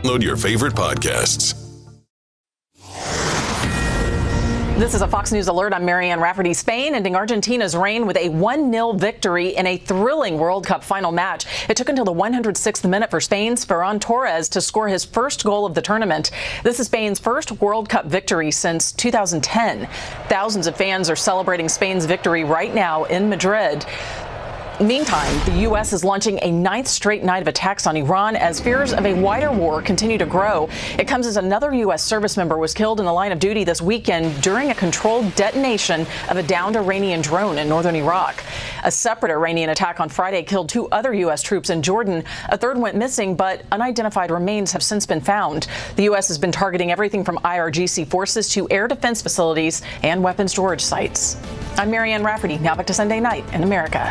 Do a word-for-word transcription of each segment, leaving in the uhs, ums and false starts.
download your favorite podcasts. This is a Fox News alert. I'm Marianne Rafferty. Spain ending Argentina's reign with a one nil victory in a thrilling World Cup final match. It took until the one hundred sixth minute for Spain's Ferran Torres to score his first goal of the tournament. This is Spain's first World Cup victory since two thousand ten. Thousands of fans are celebrating Spain's victory right now in Madrid. Meantime, the U S is launching a ninth straight night of attacks on Iran as fears of a wider war continue to grow. It comes as another U S service member was killed in the line of duty this weekend during a controlled detonation of a downed Iranian drone in northern Iraq. A separate Iranian attack on Friday killed two other U S troops in Jordan. A third went missing, but unidentified remains have since been found. The U S has been targeting everything from I R G C forces to air defense facilities and weapon storage sites. I'm Marianne Rafferty. Now back to Sunday Night in America.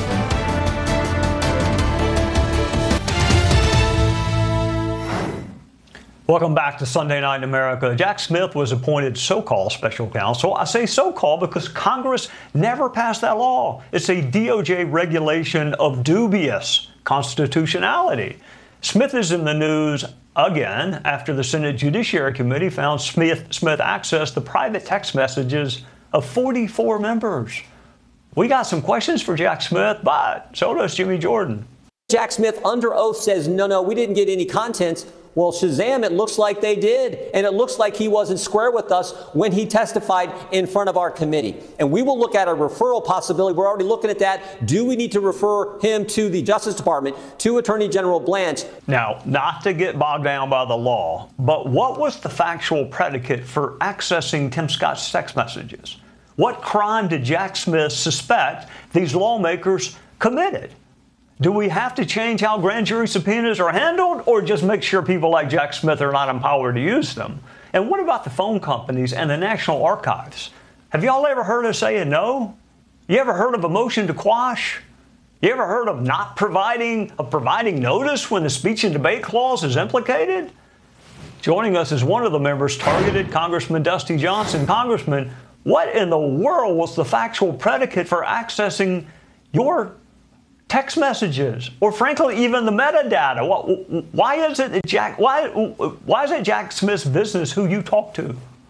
Welcome back to Sunday Night in America. Jack Smith was appointed so-called special counsel. I say so-called because Congress never passed that law. It's a D O J regulation of dubious constitutionality. Smith is in the news again after the Senate Judiciary Committee found Smith, Smith accessed the private text messages of forty-four members. We got some questions for Jack Smith, but so does Jimmy Jordan. Jack Smith under oath says, no, no, we didn't get any contents. Well, Shazam, it looks like they did. And it looks like he wasn't square with us when he testified in front of our committee. And we will look at a referral possibility. We're already looking at that. Do we need to refer him to the Justice Department, to Attorney General Blanche? Now, not to get bogged down by the law, but what was the factual predicate for accessing Tim Scott's text messages? What crime did Jack Smith suspect these lawmakers committed? Do we have to change how grand jury subpoenas are handled, or just make sure people like Jack Smith are not empowered to use them? And what about the phone companies and the National Archives? Have y'all ever heard of saying no? You ever heard of a motion to quash? You ever heard of not providing, of providing notice when the speech and debate clause is implicated? Joining us is one of the members targeted, Congressman Dusty Johnson. Congressman, what in the world was the factual predicate for accessing your text messages, or frankly, even the metadata? Why is it that Jack? Why? Why is it Jack Smith's business who you talk to?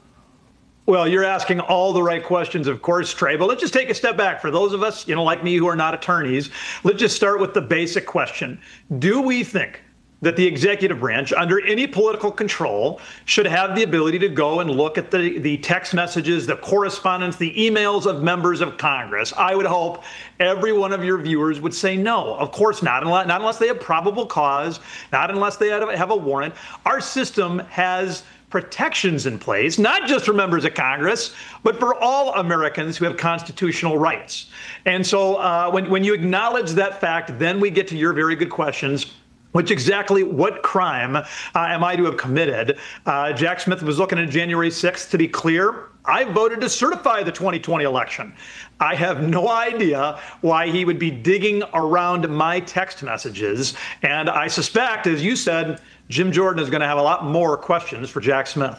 Well, you're asking all the right questions, of course, Trey. But let's just take a step back. For those of us, you know, like me, who are not attorneys, let's just start with the basic question: do we think that the executive branch, under any political control, should have the ability to go and look at the, the text messages, the correspondence, the emails of members of Congress? I would hope every one of your viewers would say no. Of course not, unless, not unless they have probable cause, not unless they have a warrant. Our system has protections in place, not just for members of Congress, but for all Americans who have constitutional rights. And so uh, when, when you acknowledge that fact, then we get to your very good questions. Which exactly what crime uh, am I to have committed? Uh, Jack Smith was looking at January sixth. To be clear, I voted to certify the twenty twenty election. I have no idea why he would be digging around my text messages. And I suspect, as you said, Jim Jordan is going to have a lot more questions for Jack Smith.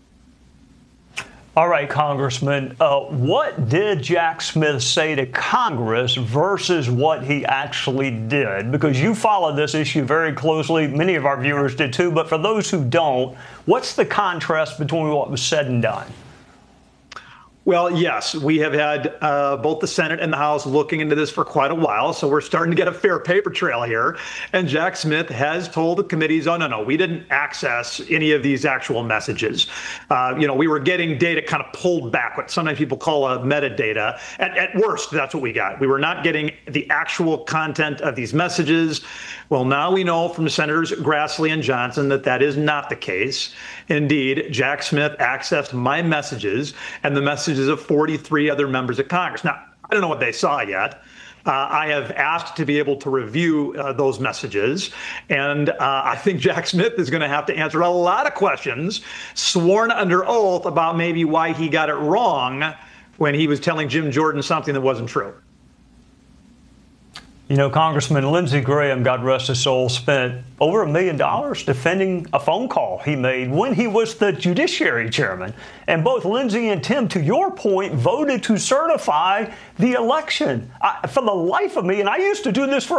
All right, Congressman, uh, what did Jack Smith say to Congress versus what he actually did? Because you follow this issue very closely. Many of our viewers did too. But for those who don't, what's the contrast between what was said and done? Well, yes, we have had uh, both the Senate and the House looking into this for quite a while, so we're starting to get a fair paper trail here. And Jack Smith has told the committees, oh, no, no, we didn't access any of these actual messages. Uh, you know, we were getting data kind of pulled back, what sometimes people call a metadata. At, at worst, that's what we got. We were not getting the actual content of these messages. Well, now we know from Senators Grassley and Johnson that that is not the case. Indeed, Jack Smith accessed my messages and the messages of forty-three other members of Congress. Now, I don't know what they saw yet. Uh, I have asked to be able to review uh, those messages, and uh, I think Jack Smith is going to have to answer a lot of questions, sworn under oath, about maybe why he got it wrong when he was telling Jim Jordan something that wasn't true. You know, Congressman Lindsey Graham, God rest his soul, spent over a million dollars defending a phone call he made when he was the Judiciary Chairman. And both Lindsey and Tim, to your point, voted to certify the election. I, for the life of me, and I used to do this for